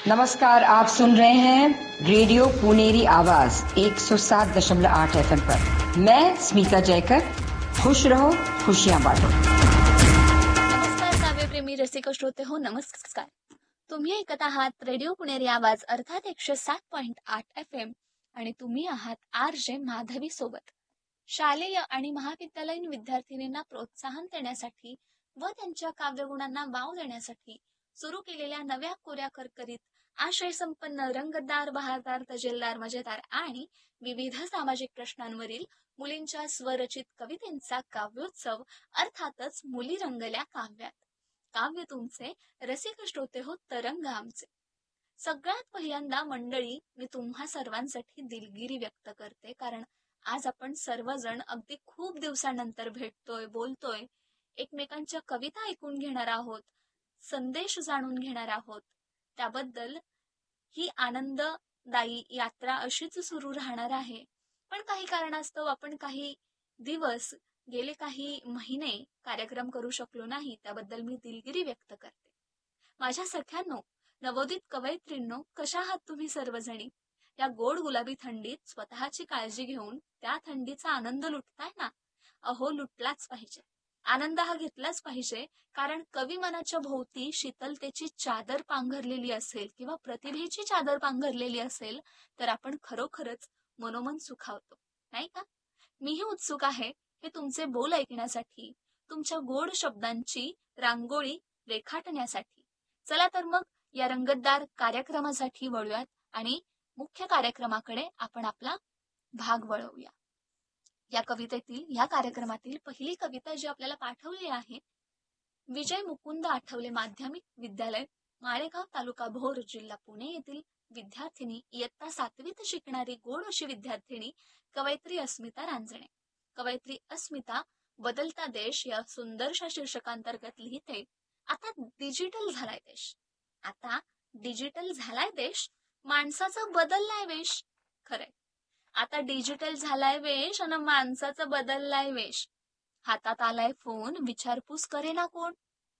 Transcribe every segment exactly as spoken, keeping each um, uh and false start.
नमस्कार, आप सुन रहे हैं रेडियो पुनेरी आवाज एक सौ सात दशमलव आठ एफ एम पर। मैं स्मिता जयकर। खुश रहो, खुशियां बांटो। नमस्कार काव्यप्रेमी रसिक श्रोते हो, नमस्कार. तुम्ही ऐकत आहात रेडिओ पुणेरी आवाज अर्थात एकशे सात पॉइंट आठ एफ एम आणि तुम्ही आहात आर जे माधवी सोबत. शालेय आणि महाविद्यालयीन विद्यार्थिनींना प्रोत्साहन देण्यासाठी व त्यांच्या काव्यगुणांना वाव देण्यासाठी सुरू केलेल्या नव्या कोऱ्या करकरीत आशय संपन्न रंगतदार बहारदार तजेलदार मजेदार आणि विविध सामाजिक प्रश्नांवरील मुलींच्या स्वरचित कवितेंचा काव्योत्सव अर्थातच मुली रंगल्या काव्यात. काव्य तुमचे, रसिक श्रोते हो, तरंग आमचे. सगळ्यात पहिल्यांदा मंडळी, मी तुम्हा सर्वांसाठी दिलगिरी व्यक्त करते, कारण आज आपण सर्वजण अगदी खूप दिवसानंतर भेटतोय, बोलतोय, एकमेकांच्या कविता ऐकून घेणार आहोत, संदेश जाणून घेणार आहोत. त्याबद्दल ही आनंददायी यात्रा अशीच सुरू राहणार आहे. पण काही कारणास्तव आपण काही दिवस गेले काही महिने कार्यक्रम करू शकलो नाही, त्याबद्दल मी दिलगिरी व्यक्त करते. माझ्या सख्यांनो, नवोदित कवयित्रींनो, कशा आहात तुम्ही सर्वजणी? या गोड गुलाबी थंडीत स्वतःची काळजी घेऊन त्या थंडीचा आनंद लुटताय ना? अहो, लुटलाच पाहिजे. आनंद हा घेतलाच पाहिजे, कारण कवी मनाच्या भोवती शीतलतेची चादर पांघरलेली असेल किंवा प्रतिभेची चादर पांघरलेली असेल तर आपण खरोखरच मनोमन सुखावतो, नाही का? मीही उत्सुक आहे हे तुमचे बोल ऐकण्यासाठी, तुमच्या गोड शब्दांची रांगोळी रेखाटण्यासाठी. चला तर मग या रंगतदार कार्यक्रमासाठी वळूयात आणि मुख्य कार्यक्रमाकडे आपण आपला भाग वळवूया. या कवितेतील, या कार्यक्रमातील पहिली कविता जी आपल्याला पाठवली आहे, विजय मुकुंद आठवले माध्यमिक विद्यालय, माळेगाव, तालुका भोर, जिल्हा पुणे येथील विद्यार्थिनी, इयत्ता सातवीत शिकणारी गोड अशी विद्यार्थिनी कवयित्री अस्मिता रांजणे. कवयित्री अस्मिता बदलता देश या सुंदरशा शीर्षकांतर्गत लिहिते, आता डिजिटल झालाय देश. आता डिजिटल झालाय देश, माणसाचा बदललाय वेश. खरंय, आता डिजिटल झालाय वेश आणि माणसाचा बदललाय वेश. हातात आलाय फोन, विचारपूस करेना कोण.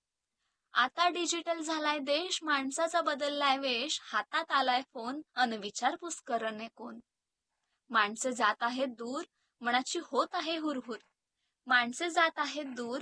आता डिजिटल झालाय देश, माणसाचा बदललाय वेश. हातात आलाय फोन अन विचारपूस करणे कोण. माणसे जात आहेत दूर, मनाची होत आहे हुरहुर. माणसे जात आहेत दूर,